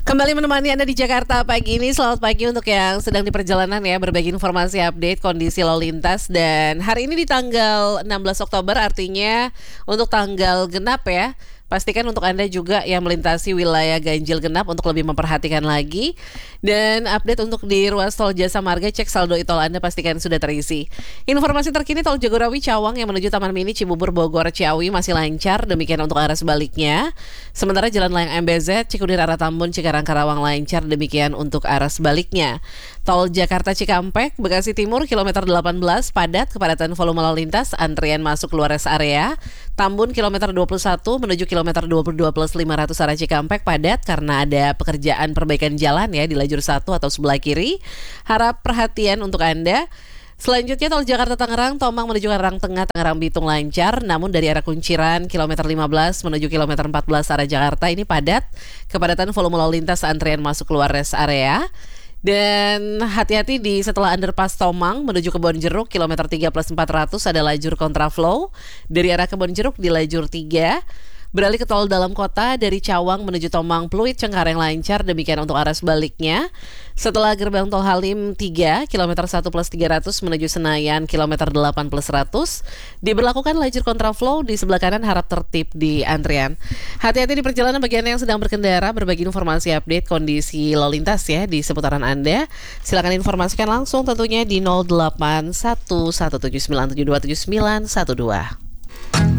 Kembali menemani Anda di Jakarta pagi ini. Selamat pagi untuk yang sedang di perjalanan ya, berbagi informasi update kondisi lalu lintas. Dan hari ini di tanggal 16 Oktober artinya untuk tanggal genap ya. Pastikan untuk Anda juga yang melintasi wilayah ganjil genap untuk lebih memperhatikan lagi. Dan update untuk di ruas tol Jasa Marga, cek saldo e-tol Anda pastikan sudah terisi. Informasi terkini tol Jagorawi Cawang yang menuju Taman Mini Cibubur Bogor Ciawi masih lancar, demikian untuk arah sebaliknya. Sementara Jalan Layang MBZ Cikunir arah Tambun Cikarang Karawang lancar, demikian untuk arah sebaliknya. Tol Jakarta Cikampek Bekasi Timur kilometer 18 padat, kepadatan volume lalu lintas, antrian masuk keluar rest area. Tambun kilometer 21 menuju kilometer 22 plus 500 arah Cikampek padat karena ada pekerjaan perbaikan jalan ya di lajur 1 atau sebelah kiri. Harap perhatian untuk Anda. Selanjutnya tol Jakarta Tangerang Tomang menuju Karang Tengah Tangerang Bitung lancar, namun dari arah Kunciran kilometer 15 menuju kilometer 14 arah Jakarta ini padat, kepadatan volume lalu lintas, antrian masuk keluar rest area. Dan hati-hati di setelah underpass Tomang menuju Kebonjeruk kilometer 3 plus 400 ada lajur kontraflow dari arah Kebonjeruk di lajur 3. Beralih ke tol dalam kota dari Cawang menuju Tomang Pluit Cengkareng lancar, demikian untuk arah sebaliknya. Setelah gerbang tol Halim 3 kilometer 1 plus 300 menuju Senayan kilometer 8 plus 100 diberlakukan lajur kontraflow di sebelah kanan, harap tertib di antrian. Hati-hati di perjalanan bagi Anda yang sedang berkendara, berbagi informasi update kondisi lalu lintas ya di seputaran Anda. Silakan informasikan langsung tentunya di 081179727912.